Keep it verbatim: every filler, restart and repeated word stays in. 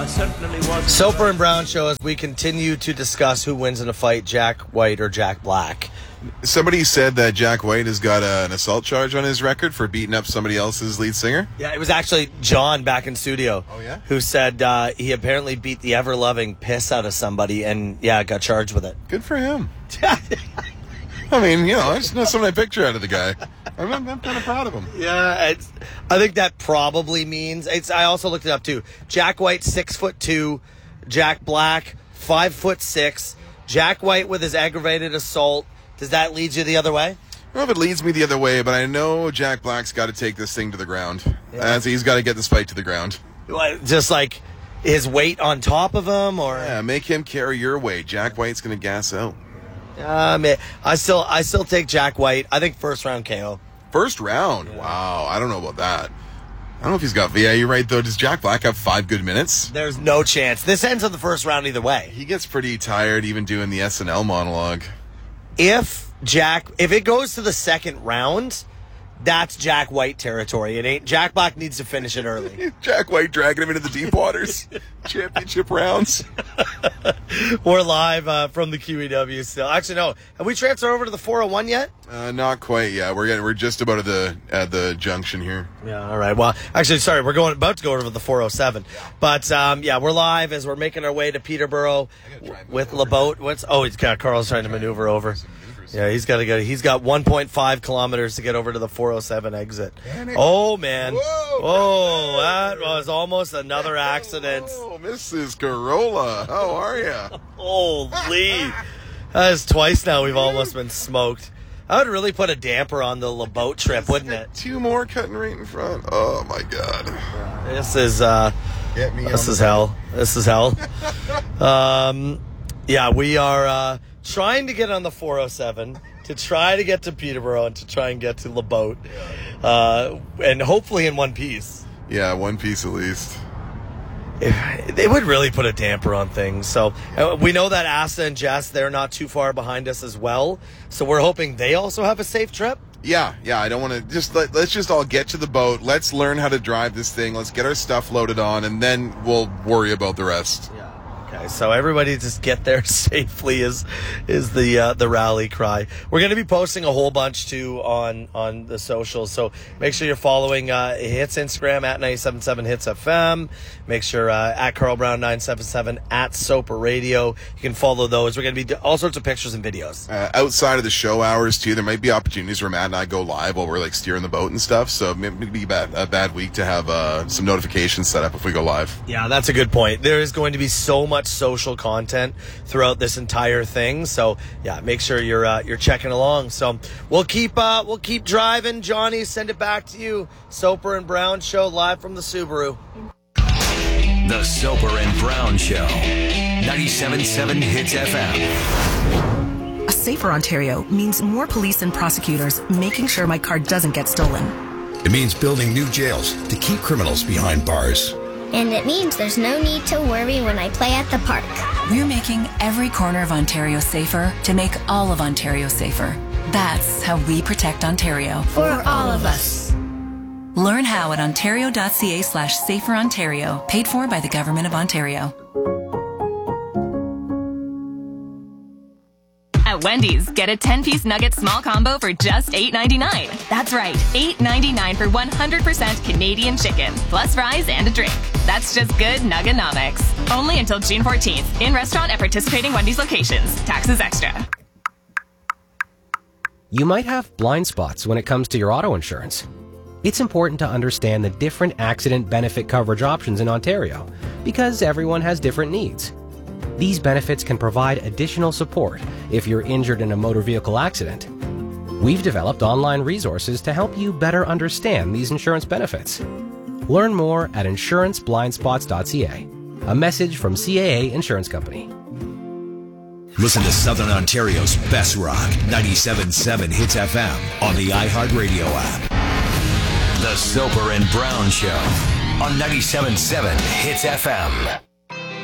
I certainly was. Soper and Brown Show as we continue to discuss who wins in a fight, Jack White or Jack Black. Somebody said that Jack White has got a, an assault charge on his record for beating up somebody else's lead singer. Yeah, it was actually John back in studio. Oh, yeah? Who said uh, he apparently beat the ever-loving piss out of somebody and, yeah, got charged with it. Good for him. I mean, you know, that's not something I picture out of the guy. I'm, I'm, I'm kind of proud of him. Yeah, it's, I think that probably means, it's. I also looked it up, too. Jack White, six foot two. Jack Black, five foot six. Jack White with his aggravated assault. Does that lead you the other way? I don't know if it leads me the other way, but I know Jack Black's got to take this thing to the ground. Yeah. Uh, so he's got to get this fight to the ground. Just like his weight on top of him, or yeah, make him carry your weight. Jack White's going to gas out. Um, I still, I still take Jack White. I think first round K O. First round. Yeah. Wow, I don't know about that. I don't know if he's got. Yeah, you're right though. Does Jack Black have five good minutes? There's no chance. This ends in the first round either way. He gets pretty tired even doing the S N L monologue. If Jack, if it goes to the second round, that's Jack White territory. It ain't. Jack Black needs to finish it early. Jack White dragging him into the deep waters. Championship rounds. We're live uh, from the Q E W still. Actually, no. Have we transferred over to the four oh one yet? Uh, not quite yet. We're getting, we're just about at the at the junction here. Yeah. All right. Well, actually, sorry, we're going about to go over to the four oh seven, but um, yeah, we're live as we're making our way to Peterborough with LeBoat. What's oh, he's got Carl's trying to maneuver over. Yeah, he's got to go. He's got one point five kilometers to get over to the four oh seven exit. Oh man! Whoa, oh, that was almost another accident. Oh, Missus Corolla, how are you? Holy! That is twice now we've almost been smoked. That would really put a damper on the LeBoat trip, wouldn't it? Two more cutting right in front. Oh my God! This is uh, Get me this is hell. This is hell. um, yeah, we are. Uh, Trying to get on the four oh seven, to try to get to Peterborough, and to try and get to LeBoat, uh, and hopefully in one piece. Yeah, one piece at least. It, it would really put a damper on things. So uh, we know that Asa and Jess, they're not too far behind us as well. So we're hoping they also have a safe trip. Yeah, yeah. I don't want to just let, let's just all get to the boat. Let's learn how to drive this thing. Let's get our stuff loaded on, and then we'll worry about the rest. Yeah. Okay, so everybody just get there safely is is the uh, the rally cry. We're going to be posting a whole bunch too on on the socials, so make sure you're following uh, Hits Instagram at nine seven seven Hits F M. Make sure uh, at Carl Brown nine seven seven at Soper Radio. You can follow those. We're going to be all sorts of pictures and videos uh, outside of the show hours too. There might be opportunities where Matt and I go live while we're like steering the boat and stuff. So it may be a bad, a bad week to have uh, some notifications set up if we go live. Yeah, that's a good point. There is going to be so much social content throughout this entire thing, so yeah, make sure you're uh, you're checking along. So we'll keep uh, we'll keep driving. Johnny, send it back to you. Soper and Brown Show live from the Subaru. The Soper and Brown Show, ninety-seven point seven Hits F M. A safer Ontario means more police and prosecutors making sure my car doesn't get stolen. It means building new jails to keep criminals behind bars. And it means there's no need to worry when I play at the park. We're making every corner of Ontario safer to make all of Ontario safer. That's how we protect Ontario. For all of us. Learn how at ontario.ca slash safer Ontario. Paid for by the Government of Ontario. At Wendy's, get a ten-piece nugget small combo for just eight ninety-nine. That's right, eight ninety-nine for one hundred percent Canadian chicken, plus fries and a drink. That's just good nuggenomics. Only until June fourteenth. In restaurant at participating Wendy's locations. Taxes extra. You might have blind spots when it comes to your auto insurance. It's important to understand the different accident benefit coverage options in Ontario because everyone has different needs. These benefits can provide additional support if you're injured in a motor vehicle accident. We've developed online resources to help you better understand these insurance benefits. Learn more at insurance blind spots dot c a. A message from C A A Insurance Company. Listen to Southern Ontario's best rock, ninety-seven point seven Hits F M on the iHeartRadio app. The Soper and Brown Show on ninety-seven point seven Hits F M.